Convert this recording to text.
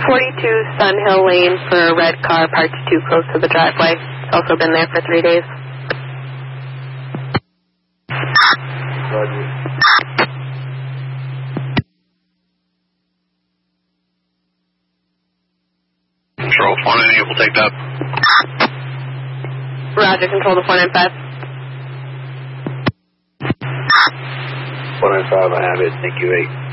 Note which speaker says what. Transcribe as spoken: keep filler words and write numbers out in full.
Speaker 1: forty-two Sun Hill Lane for a red car parked too close to the driveway. It's also been there for three days.
Speaker 2: Roger.
Speaker 3: Control four nine eight will take that.
Speaker 1: Roger, control to four nine five.
Speaker 2: four nine five, I have it. Thank you, eight.